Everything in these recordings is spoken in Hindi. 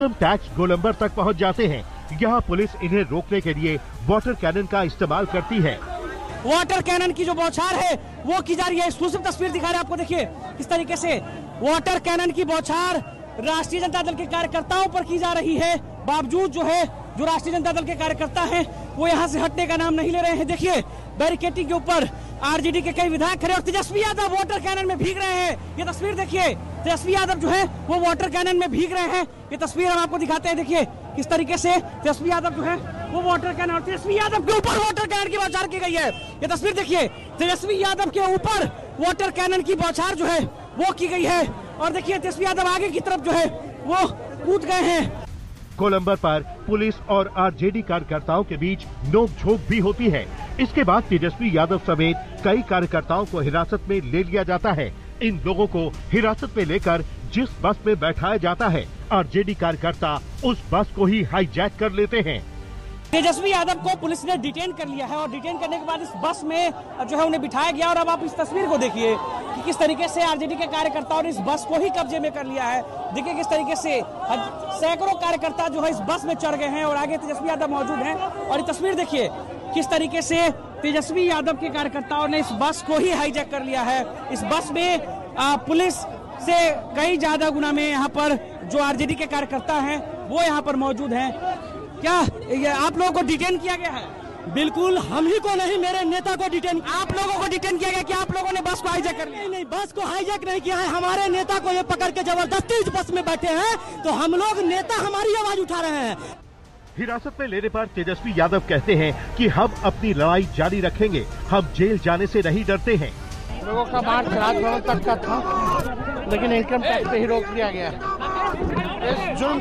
इनकम टैक्स गोलंबर तक पहुंच जाते हैं। यहाँ पुलिस इन्हें रोकने के लिए वाटर कैनन का इस्तेमाल करती है। वाटर कैनन की जो बौछार है वो की जा रही है। एक्सक्लूसिव तस्वीर दिखा रहे हैं आपको, देखिए किस तरीके से वाटर कैनन की बौछार राष्ट्रीय जनता दल के कार्यकर्ताओं पर की जा रही है। बावजूद जो राष्ट्रीय जनता दल के कार्यकर्ता हैं वो यहाँ से हटने का नाम नहीं ले रहे हैं। देखिए बैरिकेडिंग के ऊपर आरजेडी के कई विधायक खड़े और तेजस्वी यादव वाटर कैनन में भीग रहे हैं। ये तस्वीर देखिए, तेजस्वी यादव जो है वो वाटर कैनन में भीग रहे हैं। ये तस्वीर हम आपको दिखाते हैं। देखिए किस तरीके से तेजस्वी यादव जो है वो वाटर कैनन, और तेजस्वी यादव के ऊपर वाटर कैनन की बौछार की गई है। ये तस्वीर देखिए, तेजस्वी यादव के ऊपर वाटर कैनन की बौछार जो है वो की गई है। और देखिए तेजस्वी यादव आगे की तरफ जो है वो कूद गए हैं। गोलंबर पर पुलिस और आरजेडी कार्यकर्ताओं के बीच नोकझोंक भी होती है। इसके बाद तेजस्वी यादव समेत कई कार्यकर्ताओं को हिरासत में ले लिया जाता है। इन लोगों को हिरासत में लेकर जिस बस में बैठाया जाता है, आरजेडी कार्यकर्ता उस बस को ही हाईजैक कर लेते हैं। तेजस्वी यादव को पुलिस ने डिटेन कर लिया है और डिटेन करने के बाद इस बस में जो है उन्हें बिठाया गया। और अब आप इस तस्वीर को देखिए कि किस तरीके से आरजेडी के कार्यकर्ताओं ने इस बस को ही कब्जे में कर लिया है। देखिए किस तरीके से सैकड़ों कार्यकर्ता जो है इस बस में चढ़ गए हैं और आगे तेजस्वी यादव मौजूद हैं। और ये तस्वीर देखिए किस तरीके से तेजस्वी यादव के कार्यकर्ताओं ने इस बस को ही हाईजैक कर लिया है। इस बस में पुलिस से कई ज्यादा गुना में यहाँ पर जो आरजेडी के कार्यकर्ता हैं वो यहाँ पर मौजूद हैं। क्या आप लोगों को डिटेन किया गया है? बिल्कुल, हम ही को नहीं, मेरे नेता को डिटेन। आप लोगों को डिटेन किया गया? क्या आप लोगों ने बस को हाईजैक कर लिया? नहीं, बस को हाईजैक नहीं किया है। हमारे नेता को ये पकड़ के जबरदस्ती इस बस में बैठे हैं, तो हम लोग नेता हमारी आवाज उठा रहे हैं। हिरासत में लेने पर तेजस्वी यादव कहते हैं कि हम अपनी लड़ाई जारी रखेंगे, हम जेल जाने से नहीं डरते हैं। लोगों का मार्च राजभवन तक का था, लेकिन इनकम टैक्स पे ही रोक दिया गया। इस जुर्म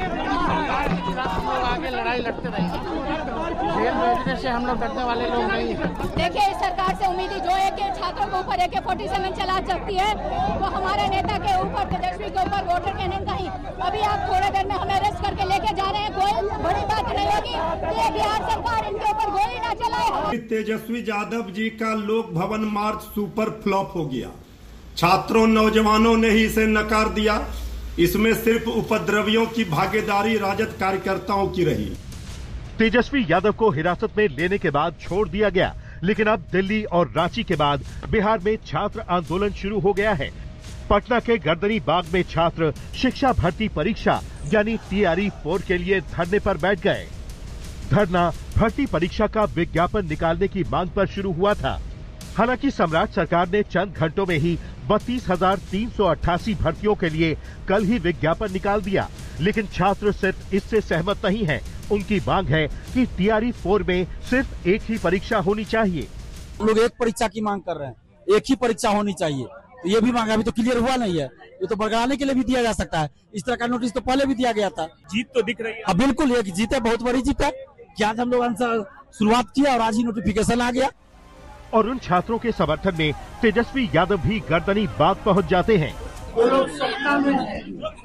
हम लोग आगे लड़ाई लड़ते रहेंगे। जेल भेजने से हम लोग डरने वाले लोग नहीं हैं। देखिए इस सरकार से उम्मीद जो है कि छात्रों के ऊपर AK-47 चला सकती है, वो हमारे नेता के ऊपर, तेजस्वी के ऊपर वाटर कैनन का ही। अभी आप थोड़ी देर में हमें अरेस्ट करके लेके जा रहे हैं। कोई बड़ी बात नहीं होगी कि बिहार सरकार इनके ऊपर गोली न चलाए। तेजस्वी यादव जी का लोक भवन मार्च सुपर फ्लॉप हो गया। छात्रों नौजवानों ने ही इसे नकार दिया। इसमें सिर्फ उपद्रवियों की भागीदारी राजद कार्यकर्ताओं की रही। तेजस्वी यादव को हिरासत में लेने के बाद छोड़ दिया गया, लेकिन अब दिल्ली और रांची के बाद बिहार में छात्र आंदोलन शुरू हो गया है। पटना के गर्दनी बाग में छात्र शिक्षा भर्ती परीक्षा यानी TRE-4 के लिए धरने पर बैठ गए। धरना भर्ती परीक्षा का विज्ञापन निकालने की मांग पर शुरू हुआ था। हालांकि सम्राट सरकार ने चंद घंटों में ही 32,388 भर्तियों के लिए कल ही विज्ञापन निकाल दिया, लेकिन छात्र सिर्फ इससे सहमत नहीं हैं। उनकी मांग है कि TRE-4 में सिर्फ एक ही परीक्षा होनी चाहिए। हम लोग एक परीक्षा की मांग कर रहे हैं, एक ही परीक्षा होनी चाहिए। तो ये भी मांग अभी तो क्लियर हुआ नहीं है, ये तो बरकराने के लिए भी दिया जा सकता है। इस तरह का नोटिस तो पहले भी दिया गया था। जीत तो दिख रही है। बिल्कुल एक जीत है, बहुत बड़ी जीत है कि आज हम लोग शुरुआत किया और आज ही नोटिफिकेशन आ गया। और उन छात्रों के समर्थन में तेजस्वी यादव भी गर्दनी बाग पहुंच जाते हैं। वो लोग सत्ता में हैं,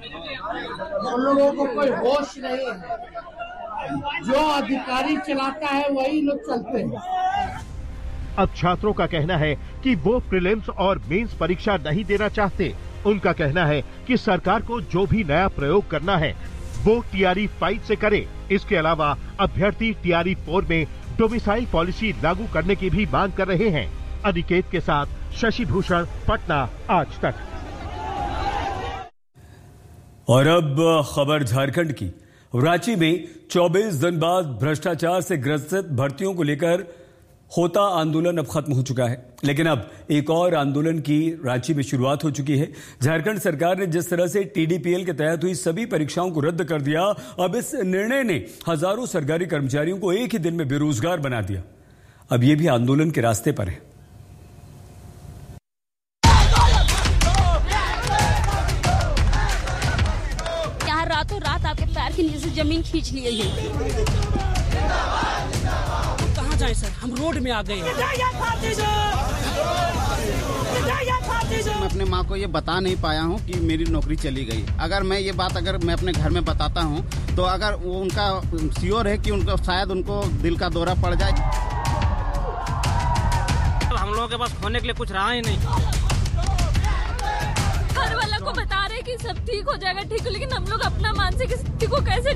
उन लोगों को कोई होश नहीं है। जो अधिकारी चलाता है वही लोग चलते हैं। अब छात्रों का कहना है कि वो प्रीलिम्स और मेंस परीक्षा नहीं देना चाहते। उनका कहना है कि सरकार को जो भी नया प्रयोग करना है वो TRE-5 से करे। इसके अलावा अभ्यर्थी TRE-4 में डोमिसाइल पॉलिसी लागू करने की भी मांग कर रहे हैं। अनिकेत के साथ शशि भूषण, पटना, आज तक। और अब खबर झारखंड की। रांची में 24 दिन बाद भ्रष्टाचार से ग्रसित भर्तियों को लेकर होता आंदोलन अब खत्म हो चुका है, लेकिन अब एक और आंदोलन की रांची में शुरुआत हो चुकी है। झारखंड सरकार ने जिस तरह से TDPL के तहत हुई सभी परीक्षाओं को रद्द कर दिया, अब इस निर्णय ने हजारों सरकारी कर्मचारियों को एक ही दिन में बेरोजगार बना दिया। अब ये भी आंदोलन के रास्ते पर है। यहाँ रातों रात आपके पैर के नीचे से जमीन खींच ली गई है। जाए सर, हम रोड में आ गए हैं। मैं अपने माँ को ये बता नहीं पाया हूँ कि मेरी नौकरी चली गई। अगर मैं ये बात मैं अपने घर में बताता हूँ तो अगर वो उनका श्योर है कि उनको शायद उनको दिल का दौरा पड़ जाए। हम लोगों के पास खोने के लिए कुछ रहा ही नहीं। घर वालों को बता रहे कि सब ठीक हो जाएगा, ठीक हो, लेकिन हम लोग अपना मानसिक स्थिति को कैसे